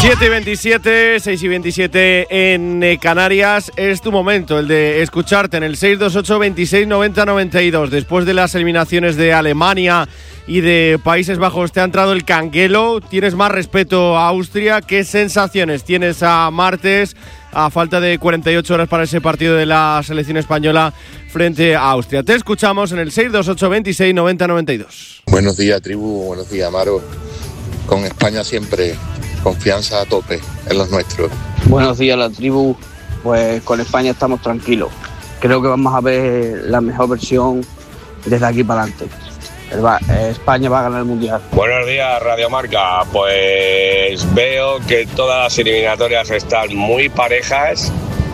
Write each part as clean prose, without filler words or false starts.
7:27, 6:27 en Canarias. Es tu momento, el de escucharte en el 628 26 90 92. Después de las eliminaciones de Alemania y de Países Bajos, te ha entrado el canguelo. ¿Tienes más respeto a Austria? ¿Qué sensaciones tienes a martes, a falta de 48 horas para ese partido de la selección española frente a Austria? Te escuchamos en el 628 26 90 92. Buenos días, tribu. Buenos días, Amaro. Con España siempre confianza a tope en los nuestros. Buenos días, la tribu. Pues con España estamos tranquilos. Creo que vamos a ver la mejor versión desde aquí para adelante. España va a ganar el Mundial. Buenos días, Radio Marca. Pues veo que todas las eliminatorias están muy parejas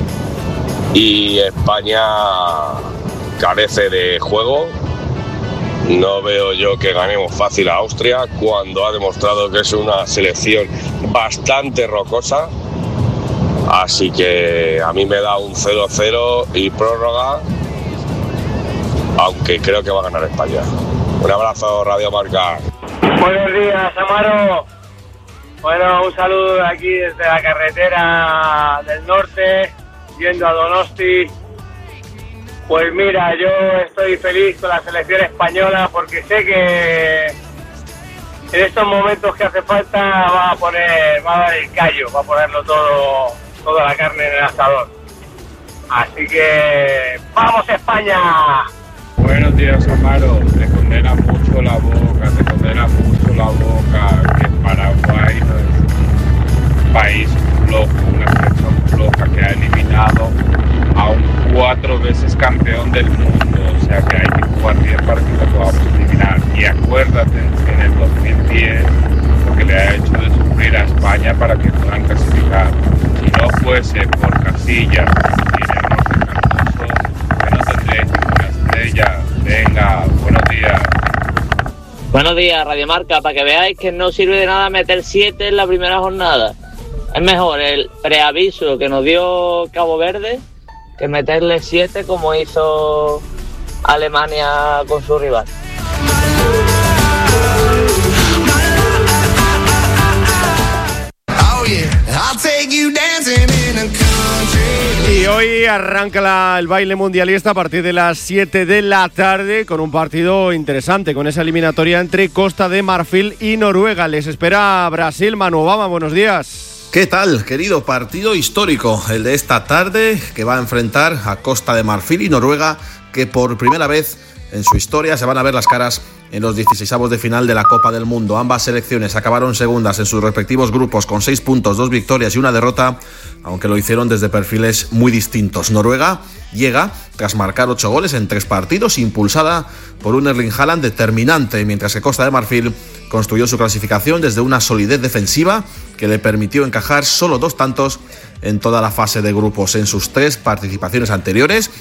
y España carece de juego. No veo yo que ganemos fácil a Austria cuando ha demostrado que es una selección bastante rocosa. Así que a mí me da un 0-0 y prórroga, aunque creo que va a ganar España. Un abrazo, Radio Marca. Buenos días, Amaro. Bueno, un saludo de aquí desde la carretera del norte, yendo a Donosti. Pues mira, yo estoy feliz con la selección española porque sé que en estos momentos que hace falta va a dar el callo, va a ponerlo toda la carne en el asador. Así que ¡vamos, España! Buenos días, Amaro. Te condena mucho la boca que Paraguay no es un país flojo, una selección floja que ha eliminado a un 4 veces campeón del mundo, o sea que hay que jugar bien para que lo podamos eliminar. Y acuérdate en el 2010 lo que le ha hecho de sufrir a España para que puedan clasificar. Si no fuese por Casillas y el norte Cardoso, que no tendría una estrella. Venga, buenos días. Buenos días, Radio Marca, para que veáis que no sirve de nada meter 7 en la primera jornada. Es mejor el preaviso que nos dio Cabo Verde que meterle 7 como hizo Alemania con su rival. Y hoy arranca el baile mundialista a partir de las 7 de la tarde con un partido interesante, con esa eliminatoria entre Costa de Marfil y Noruega. Les espera Brasil. Manu Obama, buenos días. ¿Qué tal, querido? Partido histórico, el de esta tarde, que va a enfrentar a Costa de Marfil y Noruega, que por primera vez en su historia se van a ver las caras en los 16avos de final de la Copa del Mundo. Ambas selecciones acabaron segundas en sus respectivos grupos con 6 puntos, 2 victorias y una derrota, aunque lo hicieron desde perfiles muy distintos. Noruega llega tras marcar 8 goles en 3 partidos, impulsada por un Erling Haaland determinante, mientras que Costa de Marfil construyó su clasificación desde una solidez defensiva que le permitió encajar solo 2 tantos en toda la fase de grupos. En sus 3 participaciones anteriores,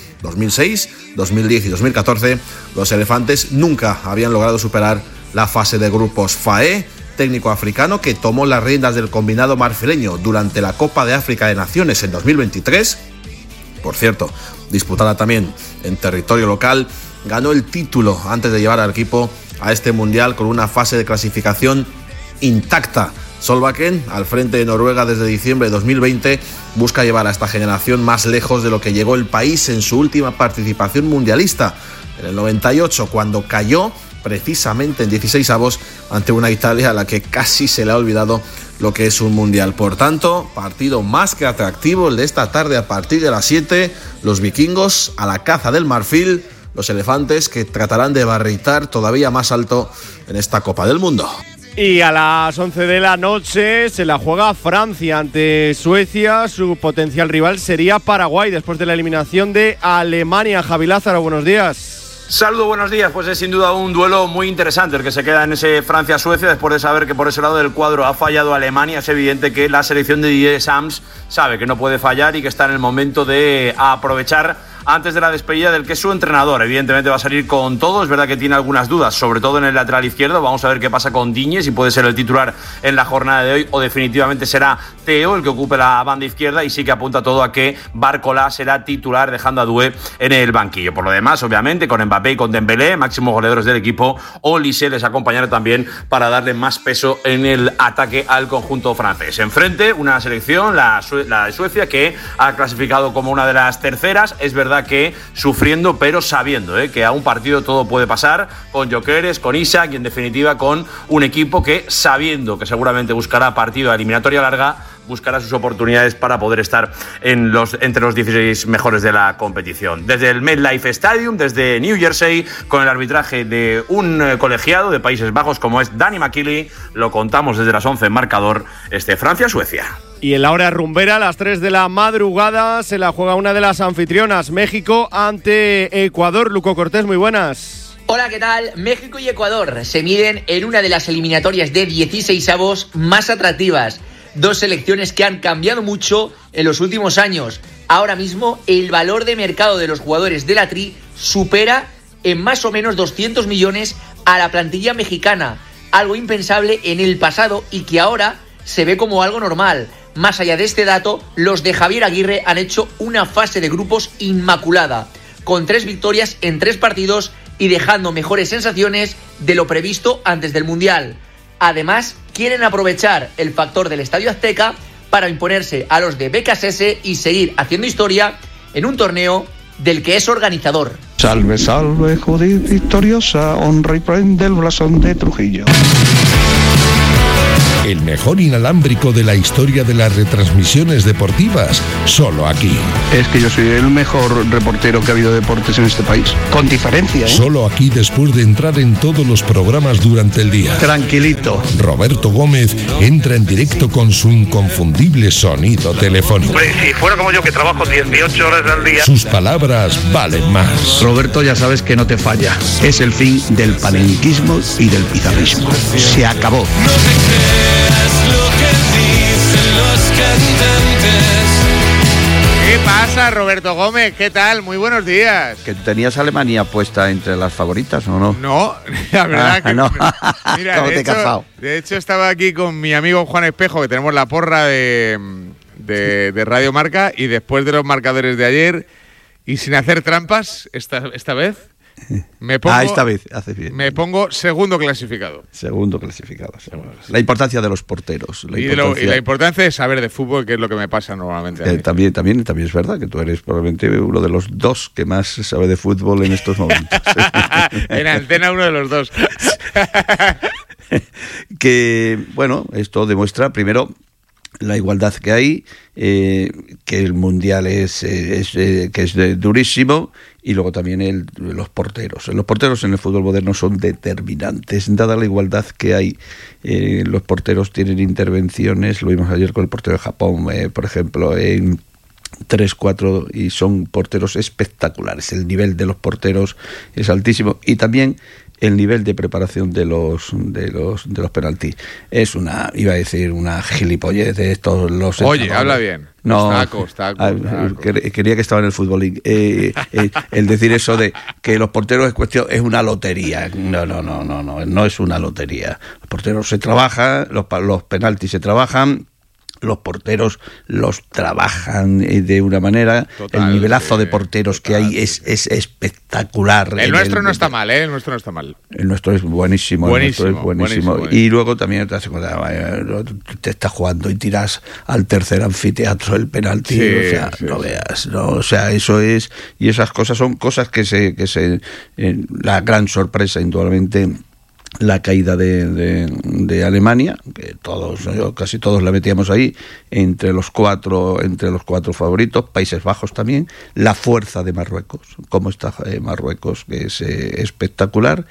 2006, 2010 y 2014, los elefantes nunca habían logrado superar la fase de grupos. Faé, técnico africano que tomó las riendas del combinado marfileño durante la Copa de África de Naciones en 2023, por cierto, disputada también en territorio local, ganó el título antes de llevar al equipo a este mundial con una fase de clasificación intacta. Solbakken, al frente de Noruega desde diciembre de 2020, busca llevar a esta generación más lejos de lo que llegó el país en su última participación mundialista, en el 98, cuando cayó precisamente en 16avos ante una Italia a la que casi se le ha olvidado lo que es un mundial. Por tanto, partido más que atractivo el de esta tarde a partir de las 7, los vikingos a la caza del marfil, los elefantes que tratarán de barritar todavía más alto en esta Copa del Mundo. Y a las 11 de la noche se la juega Francia ante Suecia. Su potencial rival sería Paraguay después de la eliminación de Alemania. Javi Lázaro, buenos días. Saludos, buenos días. Pues es sin duda un duelo muy interesante el que se queda en ese Francia-Suecia después de saber que por ese lado del cuadro ha fallado Alemania. Es evidente que la selección de Didier Deschamps sabe que no puede fallar y que está en el momento de aprovechar antes de la despedida del que es su entrenador. Evidentemente va a salir con todo, es verdad que tiene algunas dudas, sobre todo en el lateral izquierdo. Vamos a ver qué pasa con Digne, si puede ser el titular en la jornada de hoy o definitivamente será Theo el que ocupe la banda izquierda, y sí que apunta todo a que Barcola será titular, dejando a Doué en el banquillo. Por lo demás, obviamente, con Mbappé y con Dembélé, máximos goleadores del equipo, Olise les acompañará también para darle más peso en el ataque al conjunto francés. Enfrente, una selección, la de Suecia, que ha clasificado como una de las terceras. Es verdad que sufriendo, pero sabiendo que a un partido todo puede pasar, con Gyökeres, con Isak y en definitiva con un equipo que, sabiendo que seguramente buscará partido a eliminatoria larga, buscará sus oportunidades para poder estar entre los 16 mejores de la competición. Desde el MetLife Stadium, desde New Jersey, con el arbitraje de un colegiado de Países Bajos como es Danny McKinley, lo contamos desde las 11 en marcador, Francia-Suecia. Y en la hora rumbera, a las 3 de la madrugada, se la juega una de las anfitrionas, México ante Ecuador. Luco Cortés, muy buenas. Hola, ¿qué tal? México y Ecuador se miden en una de las eliminatorias de 16avos más atractivas. Dos selecciones que han cambiado mucho en los últimos años. Ahora mismo, el valor de mercado de los jugadores de la Tri supera en más o menos 200 millones a la plantilla mexicana. Algo impensable en el pasado y que ahora se ve como algo normal. Más allá de este dato, los de Javier Aguirre han hecho una fase de grupos inmaculada, con 3 victorias en 3 partidos y dejando mejores sensaciones de lo previsto antes del Mundial. Además, quieren aprovechar el factor del Estadio Azteca para imponerse a los de BKSS y seguir haciendo historia en un torneo del que es organizador. Salve, salve, Judith victoriosa, honra y prende el blasón de Trujillo. El mejor inalámbrico de la historia de las retransmisiones deportivas, solo aquí. Es que yo soy el mejor reportero que ha habido de deportes en este país, con diferencia, ¿eh? Solo aquí, después de entrar en todos los programas durante el día. Tranquilito. Roberto Gómez entra en directo con su inconfundible sonido telefónico. Hombre, si fuera como yo, que trabajo 18 horas al día. Sus palabras valen más. Roberto, ya sabes que no te falla. Es el fin del panenquismo y del pizarrismo. Se acabó. Lo que dicen los cantantes. ¿Qué pasa, Roberto Gómez? ¿Qué tal? Muy buenos días. ¿Que tenías Alemania puesta entre las favoritas o no? No, la verdad que no. Mira, ¿Cómo te he cazado? De hecho, estaba aquí con mi amigo Juan Espejo, que tenemos la porra de Radio Marca, y después de los marcadores de ayer, y sin hacer trampas, esta vez, me pongo, esta vez haces bien. Me pongo segundo clasificado. Segundo clasificado. La importancia de los porteros. Y la importancia de saber de fútbol, que es lo que me pasa normalmente. También es verdad que tú eres probablemente uno de los dos que más sabe de fútbol en estos momentos. En antena, uno de los dos. Que, bueno, esto demuestra primero la igualdad que hay, que el mundial es durísimo, y luego también los porteros. Los porteros en el fútbol moderno son determinantes. Dada la igualdad que hay, los porteros tienen intervenciones. Lo vimos ayer con el portero de Japón, por ejemplo, en 3-4, y son porteros espectaculares. El nivel de los porteros es altísimo, y también el nivel de preparación de los penaltis. Es una gilipollez de estos los. Oye, habla bien. No, Taco. Quería que estaba en el fútbol. El decir eso de que los porteros es una lotería. No es una lotería. Los porteros se trabajan, los penaltis se trabajan. Los porteros los trabajan de una manera. Total, el nivelazo de porteros que hay es espectacular. El nuestro no está mal, ¿eh? El nuestro no está mal. El nuestro es buenísimo. Buenísimo. Y luego también te estás jugando y tiras al tercer anfiteatro el penalti. Veas. ¿no? O sea, eso es. Y esas cosas son cosas que la gran sorpresa, indudablemente, la caída de Alemania, que casi todos la metíamos ahí entre los cuatro favoritos. Países Bajos también, la fuerza de Marruecos, cómo está Marruecos, que es espectacular,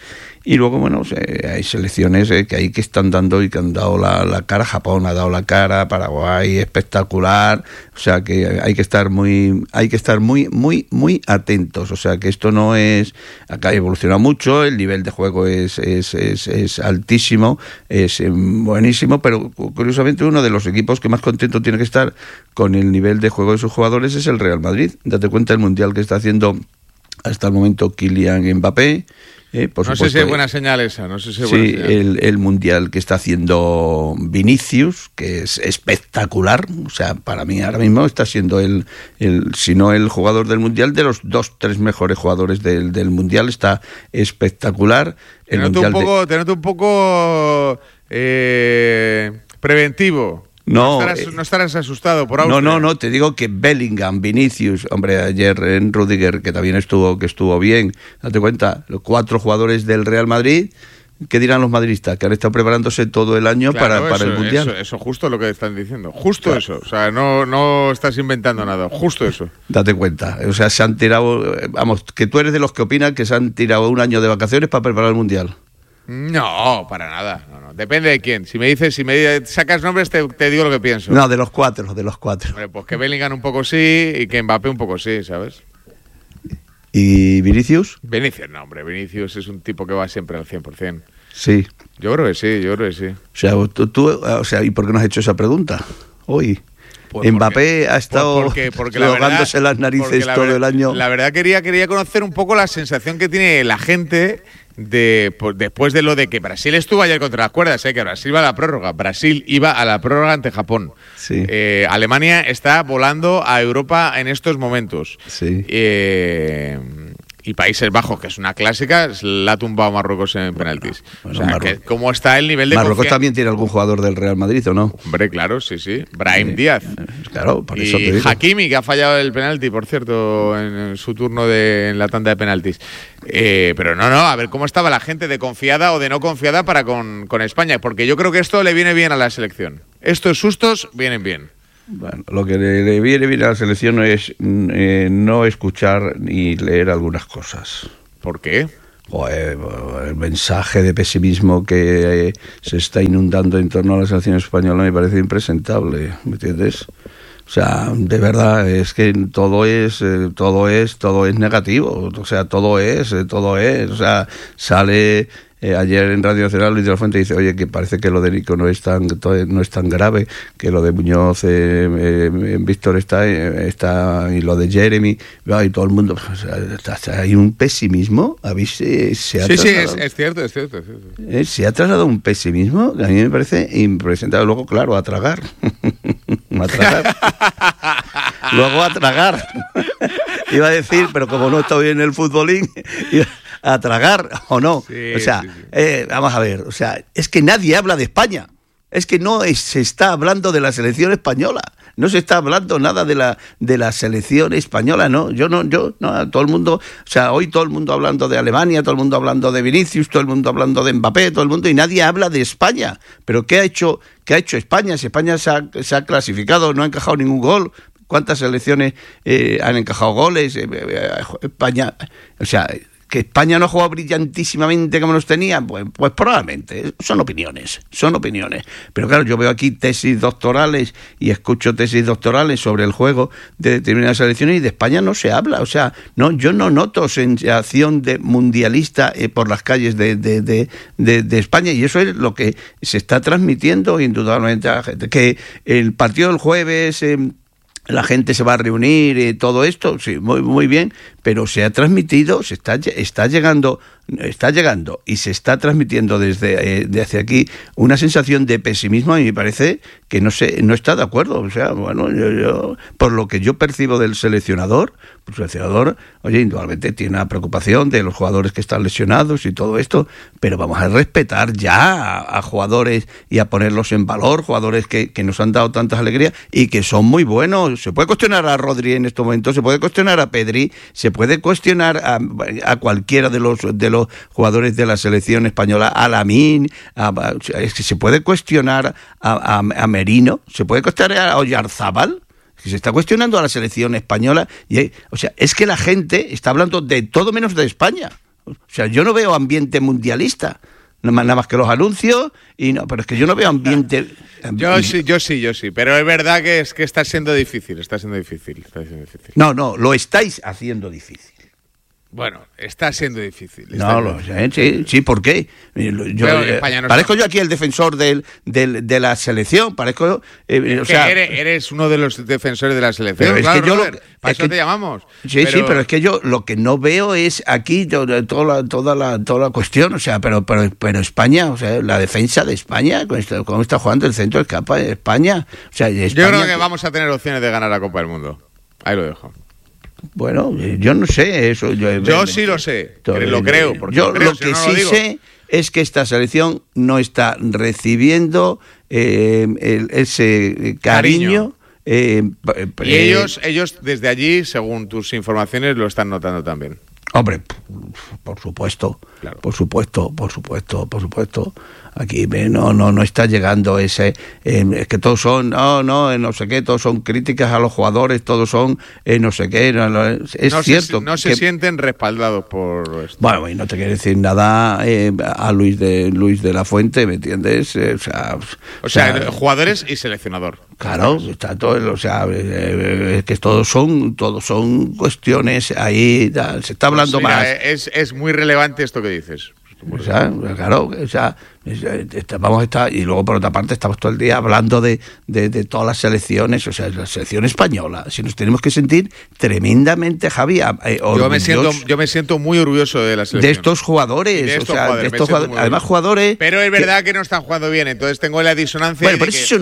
Y luego, bueno, hay selecciones que ahí que están dando y que han dado la cara. Japón ha dado la cara, Paraguay espectacular. O sea que hay que estar muy atentos. O sea que esto no es, acá evoluciona mucho, el nivel de juego es altísimo, es buenísimo, pero curiosamente uno de los equipos que más contento tiene que estar con el nivel de juego de sus jugadores es el Real Madrid. Date cuenta el mundial que está haciendo hasta el momento Kylian Mbappé. Por no supuesto, sé si es buena señal esa, no sé si es sí, buena señal. El mundial que está haciendo Vinicius, que es espectacular. O sea, para mí ahora mismo está siendo si no el jugador del mundial, de los 2-3 mejores jugadores del mundial. Está espectacular. Te noto un poco preventivo. No estarás asustado por Austria. No, te digo que Bellingham, Vinicius, hombre, ayer en Rudiger, que también estuvo bien, date cuenta, los 4 jugadores del Real Madrid, ¿qué dirán los madridistas? Que han estado preparándose todo el año para el Mundial. Eso justo lo que están diciendo, justo claro. Eso, o sea, no estás inventando nada, justo eso. Date cuenta, o sea, se han tirado, vamos, que tú eres de los que opinan que se han tirado un año de vacaciones para preparar el Mundial. No, para nada. No. Depende de quién. Si me sacas nombres, te digo lo que pienso. No, de los 4. Hombre, pues que Bellingham un poco sí y que Mbappé un poco sí, ¿sabes? ¿Y Vinicius? Vinicius, no, hombre. Vinicius es un tipo que va siempre al 100%. Sí. Yo creo que sí. O sea, ¿y por qué no has hecho esa pregunta hoy? Pues Mbappé ha estado ahogándose las narices todo el año. La verdad quería conocer un poco la sensación que tiene la gente después de lo de que Brasil estuvo ayer contra las cuerdas, que Brasil iba a la prórroga. Brasil iba a la prórroga ante Japón. Sí. Alemania está volando a Europa en estos momentos. Sí. Y Países Bajos, que es una clásica, la ha tumbado Marruecos en penaltis. Bueno, o sea, ¿cómo está el nivel de Marruecos también tiene algún jugador del Real Madrid, ¿o no? Hombre, claro, sí. Brahim Díaz. Claro, por eso te y digo. Hakimi, que ha fallado el penalti, por cierto, en su turno en la tanda de penaltis. Pero no, a ver cómo estaba la gente de confiada o de no confiada para con España, porque yo creo que esto le viene bien a la selección. Estos sustos vienen bien. Bueno, lo que le viene bien a la selección es no escuchar ni leer algunas cosas. ¿Por qué? El mensaje de pesimismo que se está inundando en torno a la selección española me parece impresentable, ¿me entiendes? O sea, de verdad, es que todo es negativo, o sea, todo es, o sea, sale... ayer en Radio Nacional Luis de la Fuente dice, oye, que parece que lo de Nico no es tan grave, que lo de Muñoz, Víctor está y lo de Jeremy, y todo el mundo, o sea, hay un pesimismo, Sí, es cierto. Se ha trasladado un pesimismo que a mí me parece impresentable. Luego, claro, a tragar. Luego a tragar. Iba a decir, pero como no está bien el futbolín, a tragar o no. Sí, o sea, vamos a ver, o sea, es que nadie habla de España. Es que se está hablando de la selección española. No se está hablando nada de la selección española, ¿no? Todo el mundo, o sea, hoy todo el mundo hablando de Alemania, todo el mundo hablando de Vinicius, todo el mundo hablando de Mbappé, todo el mundo, y nadie habla de España. Pero ¿qué ha hecho España? Si España se ha clasificado, no ha encajado ningún gol. ¿Cuántas selecciones han encajado goles? España, o sea, ¿que España no jugó brillantísimamente como nos tenía? Pues probablemente, son opiniones. Pero claro, yo veo aquí tesis doctorales y escucho tesis doctorales sobre el juego de determinadas selecciones y de España no se habla. O sea, yo no noto sensación de mundialista por las calles de España, y eso es lo que se está transmitiendo indudablemente a la gente. Que el partido del jueves... la gente se va a reunir y todo esto, sí, muy bien, pero se ha transmitido, está llegando y se está transmitiendo desde aquí una sensación de pesimismo. A mí me parece que no está de acuerdo. O sea, bueno, yo por lo que yo percibo del seleccionador, pues el seleccionador, oye, indudablemente tiene una preocupación de los jugadores que están lesionados y todo esto, pero vamos a respetar ya a jugadores y a ponerlos en valor, jugadores que nos han dado tantas alegrías y que son muy buenos. Se puede cuestionar a Rodri en estos momentos, se puede cuestionar a Pedri, se puede cuestionar a cualquiera de los jugadores de la selección española, a Lamine, es que se puede cuestionar a Merino, se puede cuestionar a Oyarzábal, que se está cuestionando a la selección española, o sea, es que la gente está hablando de todo menos de España. O sea, yo no veo ambiente mundialista. Nada más que los anuncios, pero es que yo no veo ambiente. Yo sí. Pero es verdad que está siendo difícil. No, lo estáis haciendo difícil. Bueno, está siendo difícil. Sí, ¿por qué? Parezco yo aquí el defensor de la selección, parezco... eres uno de los defensores de la selección, pero claro, es que para eso te llamamos. Sí, pero es que yo lo que no veo es aquí toda la cuestión, o sea, pero España, o sea, la defensa de España, cómo está jugando el centro del campo de España. O sea, yo creo que vamos a tener opciones de ganar la Copa del Mundo. Ahí lo dejo. Bueno, yo no sé eso. Yo sí lo sé, lo creo. Yo lo que sí sé es que esta selección no está recibiendo ese cariño. Y ellos desde allí, según tus informaciones, lo están notando también. Hombre, por supuesto, claro. Por supuesto. Aquí no está llegando ese... es que todos son, no sé qué, todos son críticas a los jugadores, todos son no sé qué. Es cierto. No se sienten respaldados por esto. Bueno, y no te quiero decir nada a Luis de la Fuente, ¿me entiendes? O sea, jugadores y seleccionador. Claro, está todo, o sea, es que todos son cuestiones ahí, se está hablando más. Es muy relevante esto que dices. O sea, claro, o sea, vamos a estar, y luego por otra parte estamos todo el día hablando de todas las selecciones, o sea, la selección española, si nos tenemos que sentir tremendamente, Javi, yo me siento muy orgulloso de la selección, de estos jugadores, además jugadores, pero es verdad que no están jugando bien, entonces tengo la disonancia. Bueno, pero eso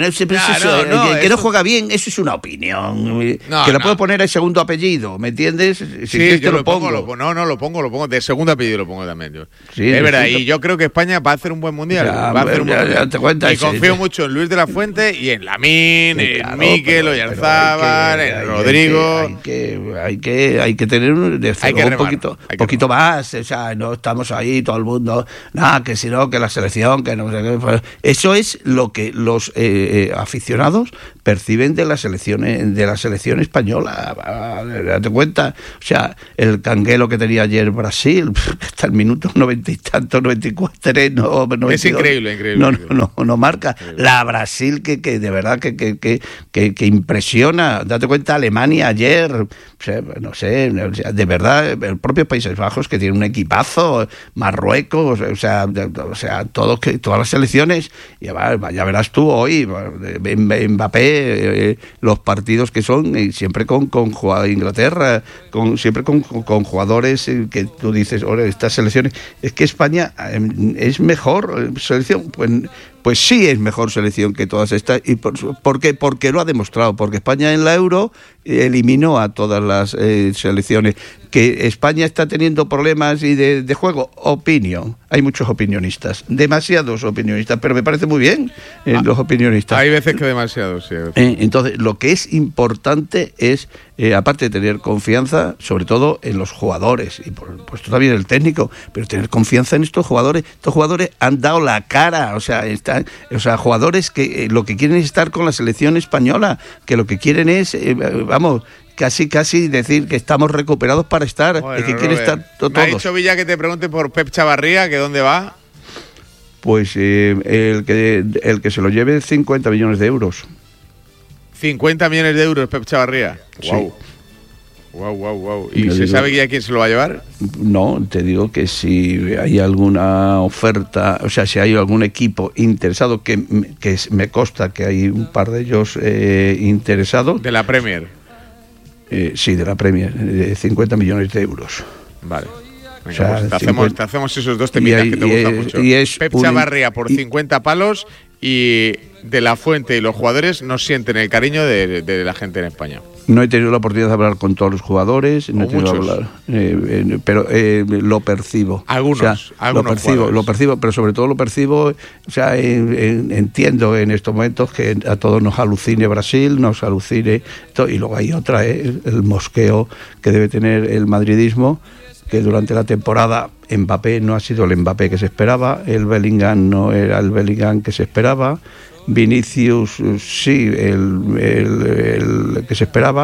que no juega bien, eso es una opinión, que lo puedo poner el segundo apellido, ¿me entiendes? Sí, yo lo pongo. Lo pongo de segundo apellido, lo pongo también yo. Sí, es verdad, y yo creo que España va a hacer un buen mundial. Te cuentas, y confío mucho en Luis de la Fuente y en Lamín, en Mikel, Oyarzábal, en Rodrigo. Hay que tener un poquito más. O sea, no estamos ahí todo el mundo. Nada, que si no, que la selección, que no sé qué. Eso es lo que los aficionados perciben de la selección española. Date cuenta. O sea, el canguelo que tenía ayer Brasil, hasta el minuto 90 y tanto, 94, es increíble. No marca. La Brasil que de verdad que impresiona. Date cuenta, Alemania ayer, o sea, no sé, de verdad, el propio Países Bajos que tiene un equipazo, Marruecos, o sea, todas las selecciones, ya verás tú hoy, Mbappé, los partidos que son, siempre con Inglaterra, siempre con jugadores que tú dices, ahora estas selecciones, es que España es mejor selección, pues sí es mejor selección que todas estas. ¿Y por qué? Porque lo ha demostrado, porque España en la Euro eliminó a todas las selecciones. Que España está teniendo problemas y de juego, opinión. Hay muchos opinionistas, demasiados opinionistas, pero me parece muy bien los opinionistas. Hay veces que demasiados, sí. Entonces, lo que es importante es, aparte de tener confianza, sobre todo en los jugadores, y por supuesto también el técnico, pero tener confianza en estos jugadores. Estos jugadores han dado la cara, o sea, jugadores que lo que quieren es estar con la selección española, que lo que quieren es, casi decir que estamos recuperados para estar, bueno, que quiere estar todos. Me ha dicho Villa que te pregunte por Pep Chavarría, que dónde va. Pues el que se lo lleve 50 millones de euros. 50 millones de euros, Pep Chavarría. Sí. Wow. ¿Y se sabe ya quién se lo va a llevar? No, te digo que si hay alguna oferta, o sea, si hay algún equipo interesado, que me consta que hay un par de ellos interesados. ¿De la Premier? Sí, de la Premier, de 50 millones de euros. Vale. Venga, o sea, te hacemos esos dos temitas que te gustan mucho. Pep Chavarría por 50 palos y de la Fuente y los jugadores no sienten el cariño de la gente en España. No he tenido la oportunidad de hablar con todos los jugadores, pero lo percibo. Algunos lo percibo, pero sobre todo lo percibo, o sea, entiendo en estos momentos que a todos nos alucine Brasil, nos alucine, y luego hay otra, el mosqueo que debe tener el madridismo, que durante la temporada Mbappé no ha sido el Mbappé que se esperaba, el Bellingham no era el Bellingham que se esperaba, Vinicius sí, el que se esperaba,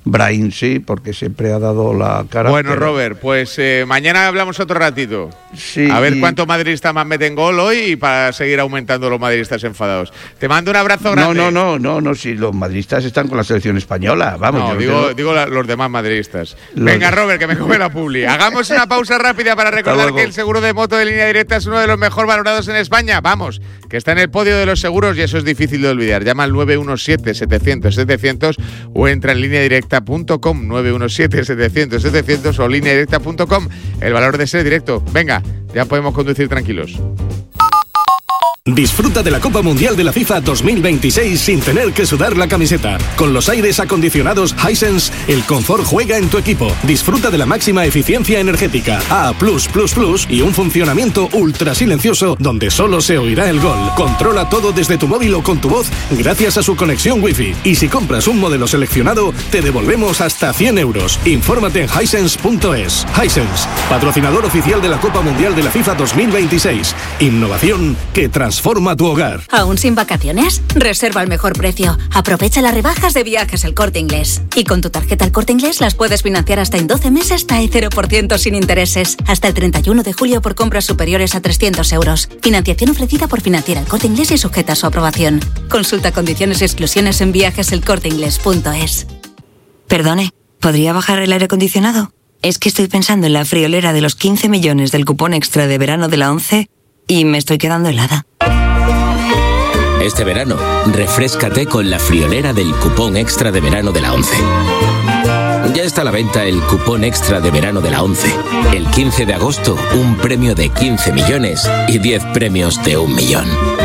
Brahim sí, porque siempre ha dado la cara. Bueno, pero... Robert, pues mañana hablamos otro ratito. Sí, a ver cuántos madridistas más meten gol hoy y para seguir aumentando los madridistas enfadados. Te mando un abrazo grande. No, si los madridistas están con la selección española. Vamos, digo los demás madridistas. Venga, Robert, que me come la publi. Hagamos una pausa rápida para recordar que el seguro de moto de Línea Directa es uno de los mejor valorados en España. Vamos, que está en el podio de los seguros y eso es difícil de olvidar. Llama al 917-700-700 o entra en lineadirecta.com, 917-700-700 o lineadirecta.com. El valor de ser directo. Venga, ya podemos conducir tranquilos. Disfruta de la Copa Mundial de la FIFA 2026 sin tener que sudar la camiseta. Con los aires acondicionados Hisense, el confort juega en tu equipo. Disfruta de la máxima eficiencia energética A+++ y un funcionamiento ultra silencioso donde solo se oirá el gol. Controla todo desde tu móvil o con tu voz gracias a su conexión Wi-Fi. Y si compras un modelo seleccionado, te devolvemos hasta 100 euros. Infórmate en hisense.es. Hisense, patrocinador oficial de la Copa Mundial de la FIFA 2026. Innovación que transforma tu hogar. ¿Aún sin vacaciones? Reserva al mejor precio. Aprovecha las rebajas de Viajes El Corte Inglés. Y con tu tarjeta El Corte Inglés las puedes financiar hasta en 12 meses hasta el 0% sin intereses. Hasta el 31 de julio por compras superiores a 300 euros. Financiación ofrecida por Financiera El Corte Inglés y sujeta a su aprobación. Consulta condiciones y exclusiones en viajeselcorteinglés.es. Perdone, ¿podría bajar el aire acondicionado? Es que estoy pensando en la friolera de los 15 millones del cupón extra de verano de la 11 y me estoy quedando helada. Este verano, refréscate con la friolera del cupón extra de verano de la 11. Ya está a la venta el cupón extra de verano de la 11. El 15 de agosto, un premio de 15 millones y 10 premios de 1 millón.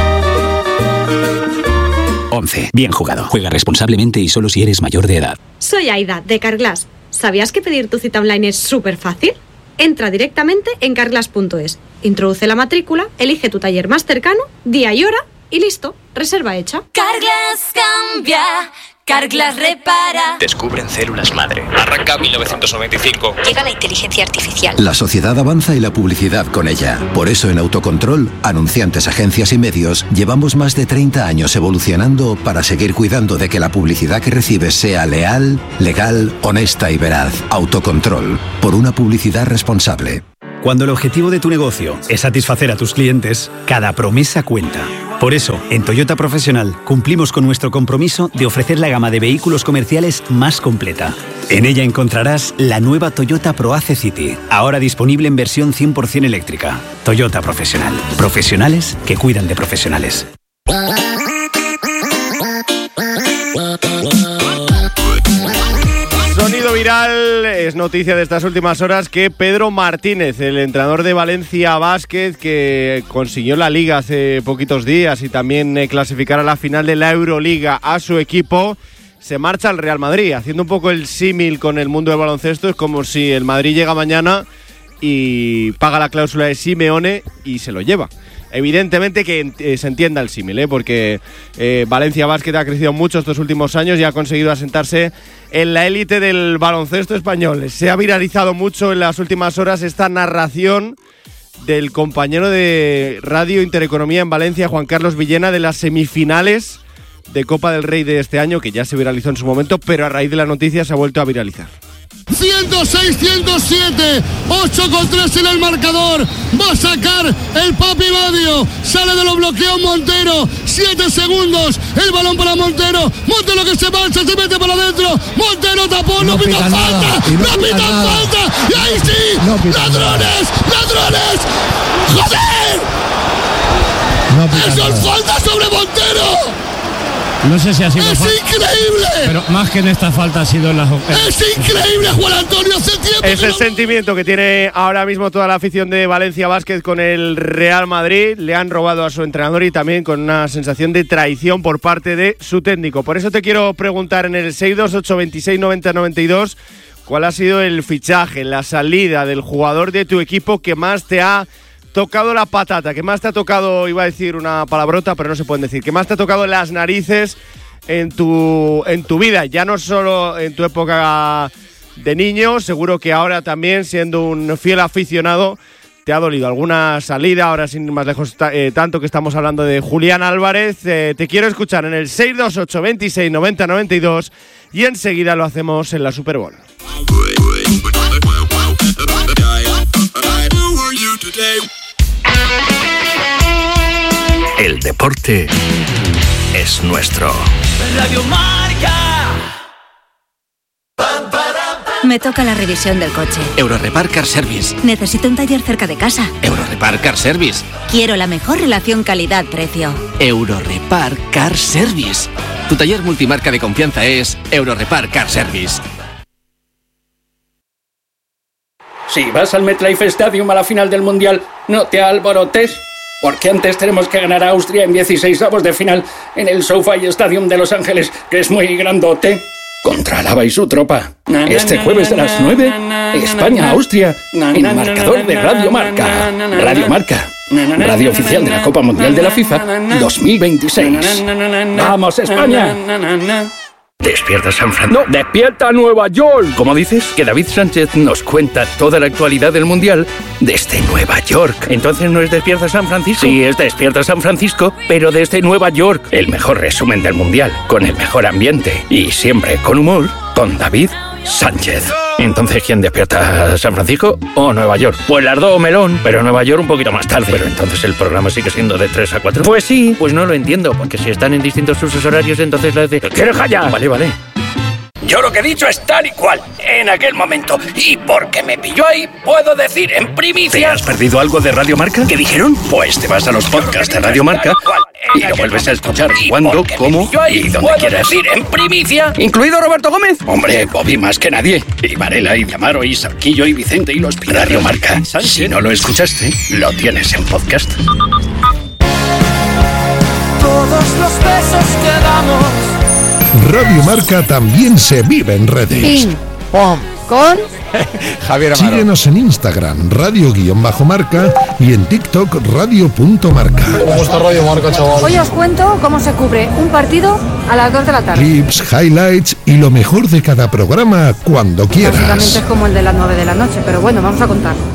11. Bien jugado. Juega responsablemente y solo si eres mayor de edad. Soy Aida, de Carglass. ¿Sabías que pedir tu cita online es súper fácil? Entra directamente en carglass.es, introduce la matrícula, elige tu taller más cercano, día y hora y listo, reserva hecha. Carglass cambia, Carglass repara. Descubren células madre. Arranca 1995. Llega la inteligencia artificial. La sociedad avanza y la publicidad con ella. Por eso en Autocontrol, anunciantes, agencias y medios, llevamos más de 30 años evolucionando para seguir cuidando de que la publicidad que recibes sea leal, legal, honesta y veraz. Autocontrol, por una publicidad responsable. Cuando el objetivo de tu negocio es satisfacer a tus clientes, cada promesa cuenta. Por eso, en Toyota Profesional cumplimos con nuestro compromiso de ofrecer la gama de vehículos comerciales más completa. En ella encontrarás la nueva Toyota ProAce City, ahora disponible en versión 100% eléctrica. Toyota Profesional. Profesionales que cuidan de profesionales. Sonido viral, es noticia de estas últimas horas que Pedro Martínez, el entrenador de Valencia Basket, que consiguió la Liga hace poquitos días y también clasificar a la final de la Euroliga a su equipo, se marcha al Real Madrid. Haciendo un poco el símil con el mundo del baloncesto, es como si el Madrid llega mañana y paga la cláusula de Simeone y se lo lleva. Evidentemente que se entienda el símil, porque Valencia Basket ha crecido mucho estos últimos años y ha conseguido asentarse en la élite del baloncesto español. Se ha viralizado mucho en las últimas horas esta narración del compañero de Radio Intereconomía en Valencia, Juan Carlos Villena, de las semifinales de Copa del Rey de este año, que ya se viralizó en su momento, pero a raíz de la noticia se ha vuelto a viralizar. 106-107, 8-3 en el marcador, va a sacar el Papi Badio, sale de los bloqueos Montero, 7 segundos, el balón para Montero que se marcha, se mete para adentro, Montero tapó, no pita falta, no pita falta, y ahí sí, ladrones, joder, eso es falta sobre Montero. No sé si ha sido. ¡Es increíble! Pero más que en esta falta ha sido en las. ¡Es increíble, Juan Antonio! Hace tiempo. Es el sentimiento que tiene ahora mismo toda la afición de Valencia Basket con el Real Madrid. Le han robado a su entrenador y también con una sensación de traición por parte de su técnico. Por eso te quiero preguntar en el 628269092 cuál ha sido el fichaje, la salida del jugador de tu equipo que más te ha tocado la patata, que más te ha tocado, iba a decir una palabrota, pero no se pueden decir, que más te ha tocado las narices en tu vida, ya no solo en tu época de niño, seguro que ahora también, siendo un fiel aficionado, te ha dolido alguna salida, ahora sin ir más lejos, tanto que estamos hablando de Julián Álvarez. Te quiero escuchar en el 628 26 90 92 y enseguida lo hacemos en la Super Bowl. El deporte es nuestro. Radio Marca. Me toca la revisión del coche. Eurorepar Car Service. Necesito un taller cerca de casa. Eurorepar Car Service. Quiero la mejor relación calidad-precio. Eurorepar Car Service. Tu taller multimarca de confianza es Eurorepar Car Service. Si vas al MetLife Stadium a la final del Mundial, no te alborotes, porque antes tenemos que ganar a Austria en 16avos de final en el SoFi Stadium de Los Ángeles, que es muy grandote, contra Lava y su tropa. Este jueves a las 9, España-Austria, en marcador de Radio Marca. Radio Marca, radio oficial de la Copa Mundial de la FIFA 2026. ¡Vamos, España! Despierta San Francisco. No, despierta Nueva York. ¿Cómo dices? Que David Sánchez nos cuenta toda la actualidad del Mundial desde Nueva York. Entonces no es Despierta San Francisco. Sí, es Despierta San Francisco, pero desde Nueva York. El mejor resumen del Mundial, con el mejor ambiente y siempre con humor, con David Sánchez. Entonces, ¿quién despierta? ¿San Francisco o Nueva York? Pues las dos, melón, pero Nueva York un poquito más tarde. Pero entonces el programa sigue siendo de 3 a 4. Pues sí, pues no lo entiendo, porque si están en distintos usos horarios, entonces la de... ¿Quieres callar? Vale. Yo lo que he dicho es tal y cual, en aquel momento. Y porque me pilló ahí, puedo decir en primicia... ¿Te has perdido algo de Radio Marca? ¿Qué dijeron? Pues te vas a los podcasts de Radio Marca y lo vuelves a escuchar cuando, cómo y donde quieras. Ir en primicia, incluido Roberto Gómez. Hombre, Bobby más que nadie. Y Varela, y Amaro, y Sarquillo, y Vicente, y los Radio Marca. Si no lo escuchaste, lo tienes en podcast. Todos los besos que damos. Radio Marca también se vive en redes. Pim, pom, con Javier Amaro. Síguenos en Instagram, radio_marca, y en TikTok, radio.marca. ¿Cómo está Radio Marca, chaval? Hoy os cuento cómo se cubre un partido a las 2 de la tarde. Clips, highlights y lo mejor de cada programa cuando quieras. Básicamente es como el de las 9 de la noche, pero bueno, vamos a contar.